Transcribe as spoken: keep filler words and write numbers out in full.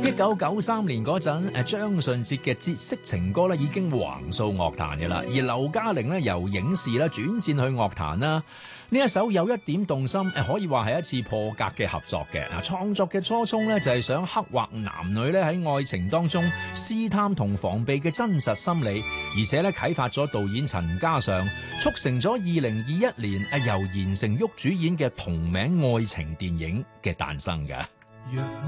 一九九三年嗰陣，誒張信哲嘅節色情歌咧已經橫掃樂壇嘅啦，而劉嘉玲咧由影視咧轉戰去樂壇啦。呢一首有一點動心，誒可以話係一次破格嘅合作嘅。嗱，創作嘅初衷咧就係想刻畫男女咧喺愛情當中試探同防備嘅真實心理，而且咧啟發咗導演陳嘉上，促成咗二零二一年誒由言承旭主演嘅同名愛情電影嘅誕生嘅。